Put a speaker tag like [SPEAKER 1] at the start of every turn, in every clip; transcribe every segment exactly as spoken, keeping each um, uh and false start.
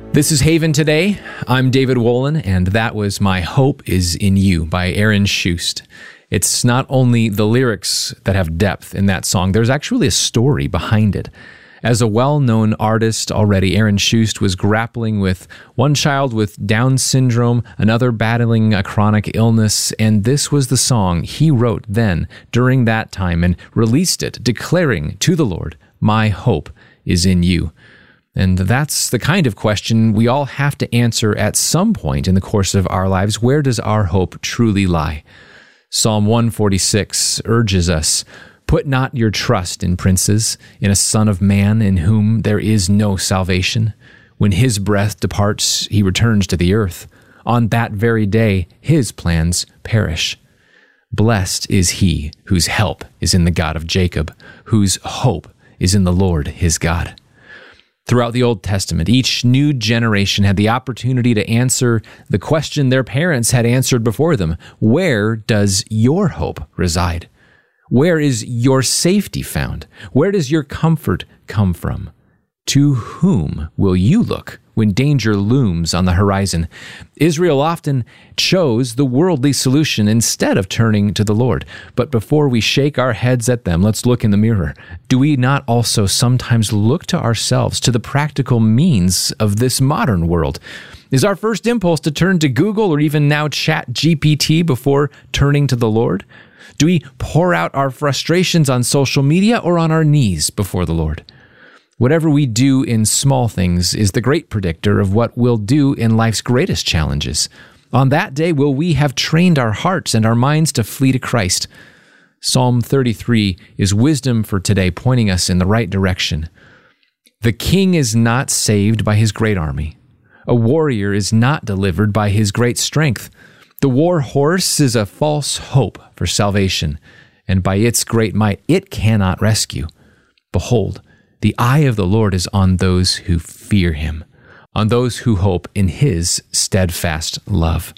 [SPEAKER 1] This is Haven Today. I'm David Wolin, and that was My Hope Is in You by Aaron Shust. It's not only the lyrics that have depth in that song, there's actually a story behind it. As a well-known artist already, Aaron Shust was grappling with one child with Down syndrome, another battling a chronic illness, and this was the song he wrote then, during that time, and released it, declaring to the Lord, "My hope is in you." And that's the kind of question we all have to answer at some point in the course of our lives. Where does our hope truly lie? Psalm one forty-six urges us, "Put not your trust in princes, in a son of man in whom there is no salvation. When his breath departs, he returns to the earth. On that very day, his plans perish. Blessed is he whose help is in the God of Jacob, whose hope is in the Lord his God." Throughout the Old Testament, each new generation had the opportunity to answer the question their parents had answered before them. Where does your hope reside? Where is your safety found? Where does your comfort come from? To whom will you look when danger looms on the horizon? Israel often chose the worldly solution instead of turning to the Lord. But before we shake our heads at them, let's look in the mirror. Do we not also sometimes look to ourselves, to the practical means of this modern world? Is our first impulse to turn to Google or even now Chat G P T before turning to the Lord? Do we pour out our frustrations on social media or on our knees before the Lord? Whatever we do in small things is the great predictor of what we'll do in life's greatest challenges. On that day, will we have trained our hearts and our minds to flee to Christ? Psalm thirty-three is wisdom for today, pointing us in the right direction. The king is not saved by his great army. A warrior is not delivered by his great strength. The war horse is a false hope for salvation, and by its great might it cannot rescue. Behold, the eye of the Lord is on those who fear him, on those who hope in his steadfast love.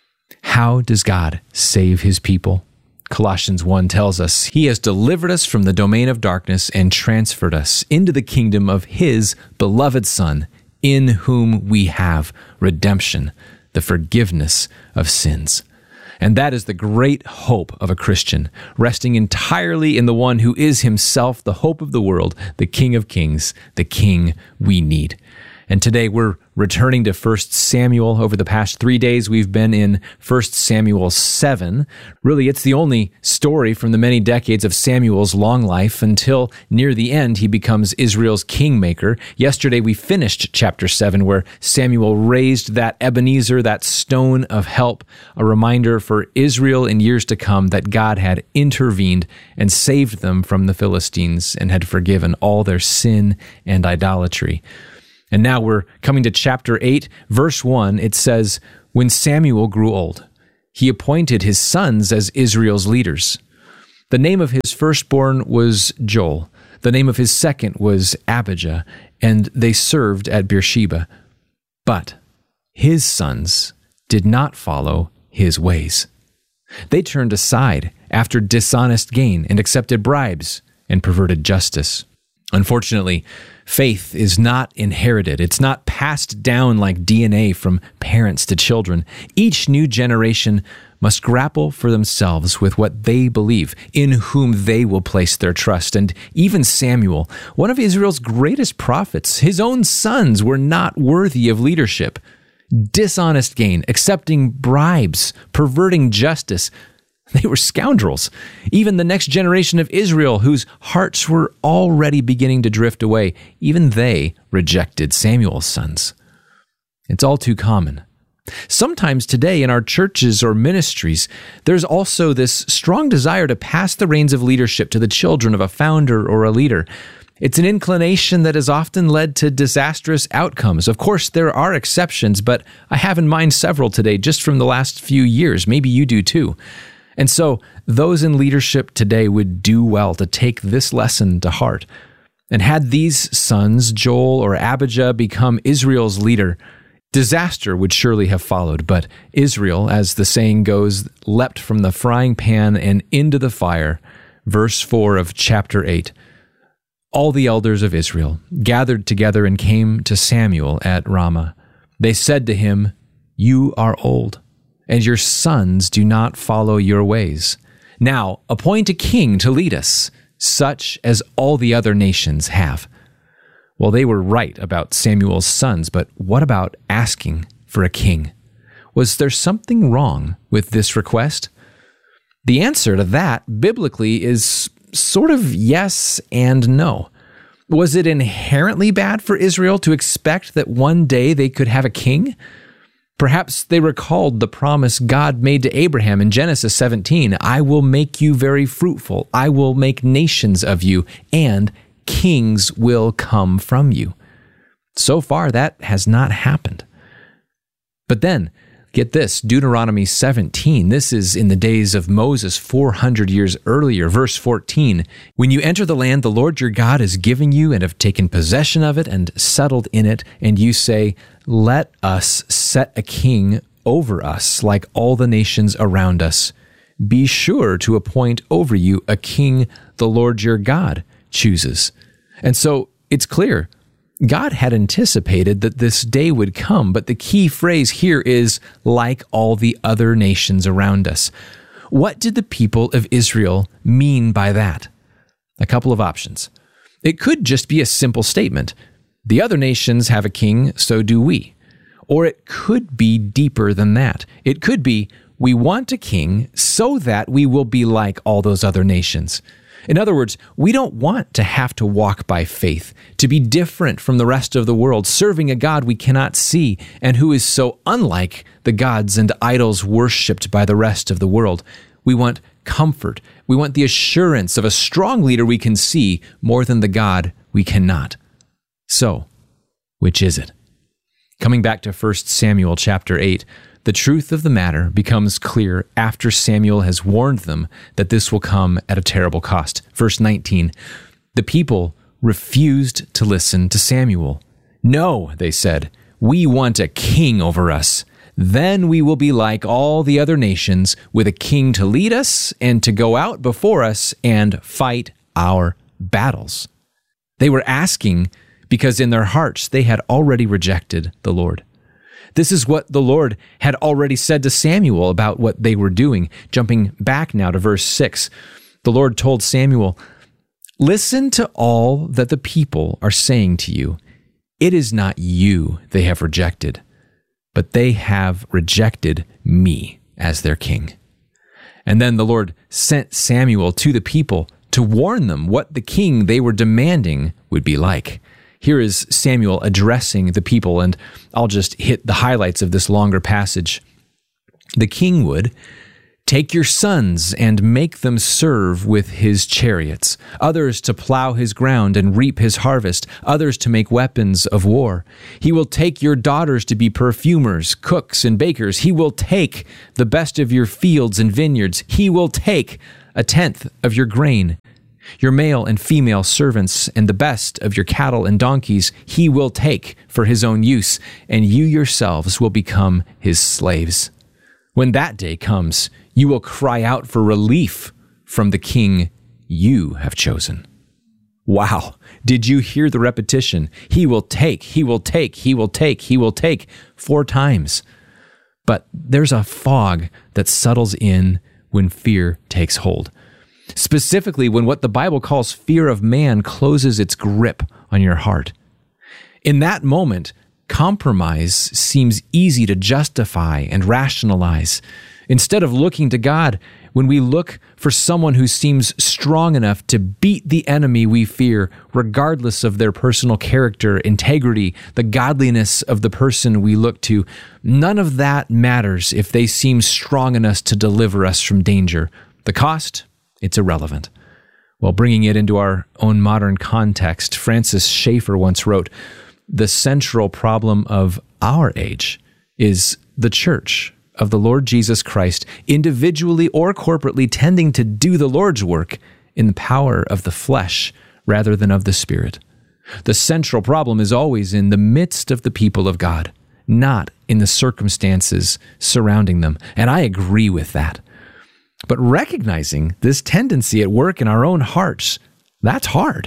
[SPEAKER 1] How does God save his people? Colossians one tells us, "He has delivered us from the domain of darkness and transferred us into the kingdom of his beloved Son, in whom we have redemption, the forgiveness of sins." And that is the great hope of a Christian, resting entirely in the one who is himself the hope of the world, the King of Kings, the King we need. And today we're returning to First Samuel. Over the past three days, we've been in First Samuel seven. Really, it's the only story from the many decades of Samuel's long life until near the end he becomes Israel's kingmaker. Yesterday, we finished chapter seven, where Samuel raised that Ebenezer, that stone of help, a reminder for Israel in years to come that God had intervened and saved them from the Philistines and had forgiven all their sin and idolatry. And now we're coming to chapter eight, verse one. It says, "When Samuel grew old, he appointed his sons as Israel's leaders. The name of his firstborn was Joel. The name of his second was Abijah, and they served at Beersheba. But his sons did not follow his ways. They turned aside after dishonest gain and accepted bribes and perverted justice." Unfortunately, faith is not inherited. It's not passed down like D N A from parents to children. Each new generation must grapple for themselves with what they believe, in whom they will place their trust. And even Samuel, one of Israel's greatest prophets, his own sons were not worthy of leadership. Dishonest gain, accepting bribes, perverting justice. They were scoundrels. Even the next generation of Israel, whose hearts were already beginning to drift away, even they rejected Samuel's sons. It's all too common. Sometimes today in our churches or ministries, there's also this strong desire to pass the reins of leadership to the children of a founder or a leader. It's an inclination that has often led to disastrous outcomes. Of course, there are exceptions, but I have in mind several today just from the last few years. Maybe you do too. And so those in leadership today would do well to take this lesson to heart. And had these sons, Joel or Abijah, become Israel's leader, disaster would surely have followed. But Israel, as the saying goes, leapt from the frying pan and into the fire. Verse four of chapter eight. All the elders of Israel gathered together and came to Samuel at Ramah. They said to him, "You are old, and your sons do not follow your ways. Now appoint a king to lead us, such as all the other nations have." Well, they were right about Samuel's sons, but what about asking for a king? Was there something wrong with this request? The answer to that, biblically, is sort of yes and no. Was it inherently bad for Israel to expect that one day they could have a king? Perhaps they recalled the promise God made to Abraham in Genesis seventeen, "I will make you very fruitful. I will make nations of you, and kings will come from you." So far, that has not happened. But then, get this, Deuteronomy seventeen, this is in the days of Moses four hundred years earlier, verse fourteen. "When you enter the land the Lord your God is giving you and have taken possession of it and settled in it, and you say, 'Let us set a king over us like all the nations around us,' be sure to appoint over you a king the Lord your God chooses." And so it's clear, God had anticipated that this day would come, but the key phrase here is, "like all the other nations around us." What did the people of Israel mean by that? A couple of options. It could just be a simple statement, "The other nations have a king, so do we." Or it could be deeper than that. It could be, "We want a king so that we will be like all those other nations." In other words, we don't want to have to walk by faith, to be different from the rest of the world, serving a God we cannot see and who is so unlike the gods and idols worshipped by the rest of the world. We want comfort. We want the assurance of a strong leader we can see more than the God we cannot. So, which is it? Coming back to First Samuel chapter eight, the truth of the matter becomes clear after Samuel has warned them that this will come at a terrible cost. Verse nineteen, the people refused to listen to Samuel. "No," they said, "we want a king over us. Then we will be like all the other nations, with a king to lead us and to go out before us and fight our battles." They were asking because in their hearts they had already rejected the Lord. This is what the Lord had already said to Samuel about what they were doing. Jumping back now to verse six, the Lord told Samuel, "Listen to all that the people are saying to you. It is not you they have rejected, but they have rejected me as their king." And then the Lord sent Samuel to the people to warn them what the king they were demanding would be like. Here is Samuel addressing the people, and I'll just hit the highlights of this longer passage. "The king would take your sons and make them serve with his chariots, others to plow his ground and reap his harvest, others to make weapons of war. He will take your daughters to be perfumers, cooks, and bakers. He will take the best of your fields and vineyards. He will take a tenth of your grain, your male and female servants, and the best of your cattle and donkeys he will take for his own use, and you yourselves will become his slaves. When that day comes, you will cry out for relief from the king you have chosen." Wow. Did you hear the repetition? He will take, he will take, he will take, he will take, four times. But there's a fog that settles in when fear takes hold. Specifically, when what the Bible calls fear of man closes its grip on your heart. In that moment, compromise seems easy to justify and rationalize. Instead of looking to God, when we look for someone who seems strong enough to beat the enemy we fear, regardless of their personal character, integrity, the godliness of the person we look to, none of that matters if they seem strong enough to deliver us from danger. The cost? It's irrelevant. Well, bringing it into our own modern context, Francis Schaeffer once wrote, "The central problem of our age is the church of the Lord Jesus Christ, individually or corporately tending to do the Lord's work in the power of the flesh rather than of the Spirit. The central problem is always in the midst of the people of God, not in the circumstances surrounding them." And I agree with that. But recognizing this tendency at work in our own hearts, that's hard.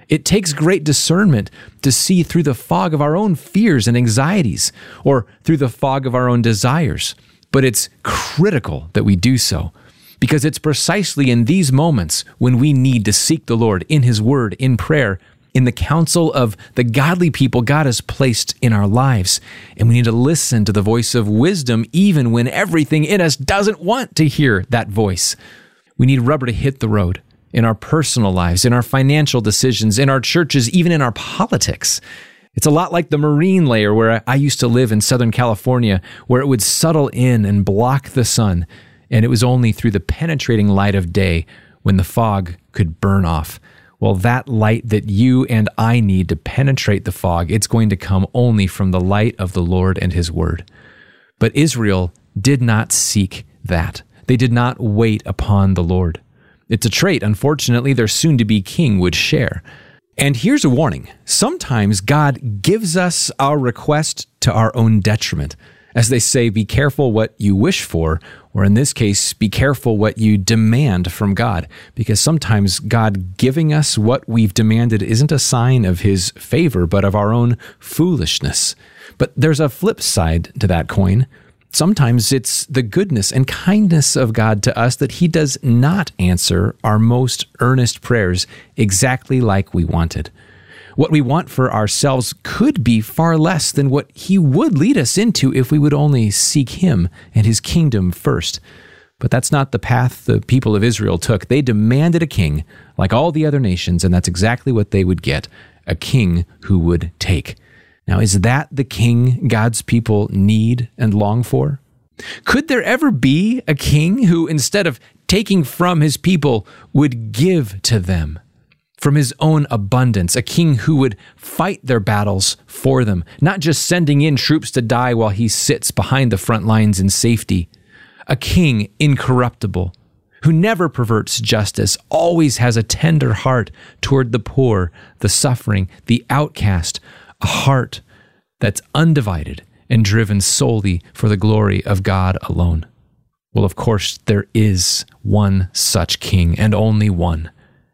[SPEAKER 1] It takes great discernment to see through the fog of our own fears and anxieties, or through the fog of our own desires. But it's critical that we do so, because it's precisely in these moments when we need to seek the Lord in His Word, in prayer, in the counsel of the godly people God has placed in our lives. And we need to listen to the voice of wisdom even when everything in us doesn't want to hear that voice. We need rubber to hit the road in our personal lives, in our financial decisions, in our churches, even in our politics. It's a lot like the marine layer where I used to live in Southern California, where it would settle in and block the sun. And it was only through the penetrating light of day when the fog could burn off. Well, that light that you and I need to penetrate the fog, it's going to come only from the light of the Lord and His Word. But Israel did not seek that. They did not wait upon the Lord. It's a trait, unfortunately, their soon-to-be king would share. And here's a warning. Sometimes God gives us our request to our own detriment. As they say, be careful what you wish for, or in this case, be careful what you demand from God, because sometimes God giving us what we've demanded isn't a sign of His favor, but of our own foolishness. But there's a flip side to that coin. Sometimes it's the goodness and kindness of God to us that He does not answer our most earnest prayers exactly like we wanted. What we want for ourselves could be far less than what He would lead us into if we would only seek Him and His kingdom first. But that's not the path the people of Israel took. They demanded a king like all the other nations, and that's exactly what they would get, a king who would take. Now, is that the king God's people need and long for? Could there ever be a king who, instead of taking from his people, would give to them from his own abundance, a king who would fight their battles for them, not just sending in troops to die while he sits behind the front lines in safety, a king incorruptible, who never perverts justice, always has a tender heart toward the poor, the suffering, the outcast, a heart that's undivided and driven solely for the glory of God alone. Well, of course, there is one such king, and only one.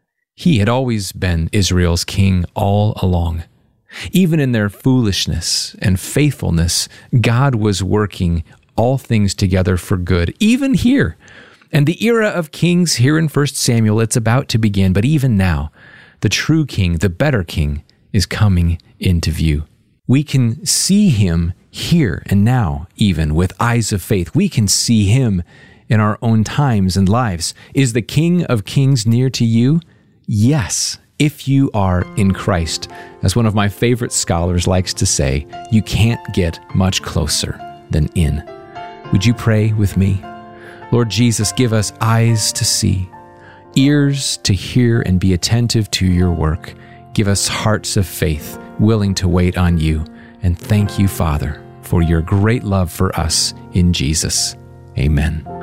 [SPEAKER 1] He had always been Israel's king all along. Even in their foolishness and faithfulness, God was working all things together for good, even here. And the era of kings here in First Samuel, it's about to begin, but even now, the true king, the better king, is coming into view. We can see Him here and now, even with eyes of faith. We can see Him in our own times and lives. Is the King of Kings near to you? Yes, if you are in Christ. As one of my favorite scholars likes to say, you can't get much closer than in. Would you pray with me? Lord Jesus, give us eyes to see, ears to hear and be attentive to your work. Give us hearts of faith, willing to wait on you. And thank you, Father, for your great love for us in Jesus. Amen.